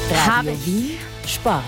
Radio Wien Sport.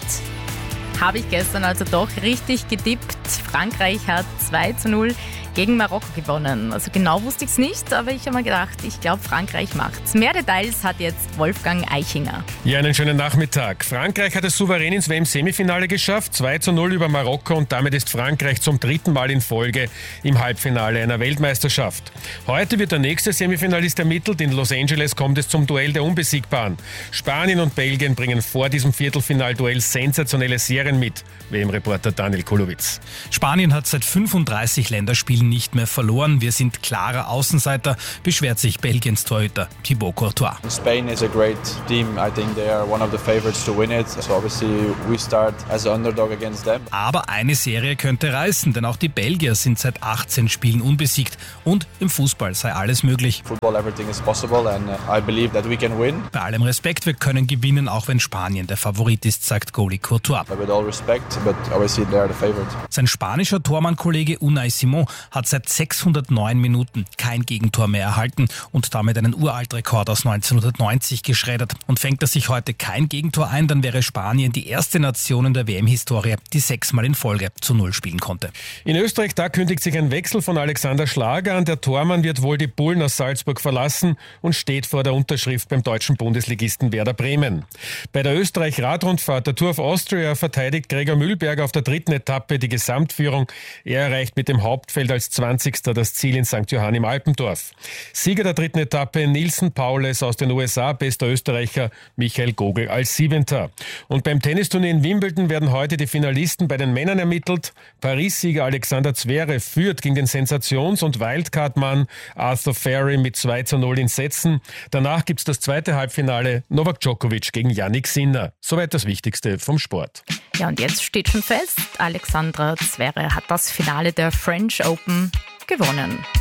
Habe ich gestern also doch richtig getippt. Frankreich hat 2:0 gegen Marokko gewonnen. Also genau wusste ich es nicht, aber ich habe mir gedacht, ich glaube, Frankreich macht's. Mehr Details hat jetzt Wolfgang Eichinger. Ja, einen schönen Nachmittag. Frankreich hat es souverän ins WM-Semifinale geschafft, 2:0 über Marokko, und damit ist Frankreich zum dritten Mal in Folge im Halbfinale einer Weltmeisterschaft. Heute wird der nächste Semifinalist ermittelt. In Los Angeles kommt es zum Duell der Unbesiegbaren. Spanien und Belgien bringen vor diesem Viertelfinalduell sensationelle Serien mit. WM-Reporter Daniel Kulowitz. Spanien hat seit 35 Länderspielen nicht mehr verloren. Wir sind klarer Außenseiter, beschwert sich Belgiens Torhüter Thibaut Courtois. Spain is a great team. I think they are one of the favorites to win it. So obviously we start as an underdog against them. Aber eine Serie könnte reißen, denn auch die Belgier sind seit 18 Spielen unbesiegt. Und im Fußball sei alles möglich. Football, everything is possible and I believe that we can win. Bei allem Respekt, wir können gewinnen, auch wenn Spanien der Favorit ist, sagt Goalie Courtois. With all respect, but obviously they are the favorite. Sein spanischer Tormann-Kollege Unai Simón hat seit 609 Minuten kein Gegentor mehr erhalten und damit einen Uraltrekord aus 1990 geschreddert. Und fängt er sich heute kein Gegentor ein, dann wäre Spanien die erste Nation in der WM-Historie, die 6-mal in Folge zu 0 spielen konnte. In Österreich, da kündigt sich ein Wechsel von Alexander Schlager an. Der Tormann wird wohl die Bullen aus Salzburg verlassen und steht vor der Unterschrift beim deutschen Bundesligisten Werder Bremen. Bei der Österreich-Radrundfahrt der Tour of Austria verteidigt Gregor Mühlberger auf der dritten Etappe die Gesamtführung. Er erreicht mit dem Hauptfeld als 20. das Ziel in St. Johann im Alpendorf. Sieger der dritten Etappe Nilsen Paules aus den USA, bester Österreicher Michael Gogl als 7. Und beim Tennisturnier in Wimbledon werden heute die Finalisten bei den Männern ermittelt. Paris-Sieger Alexander Zverev führt gegen den Sensations- und Wildcard-Mann Arthur Ferry mit 2:0 in Sätzen. Danach gibt's das zweite Halbfinale, Novak Djokovic gegen Jannik Sinner. Soweit das Wichtigste vom Sport. Ja, und jetzt steht schon fest, Alexandra Zverev hat das Finale der French Open gewonnen.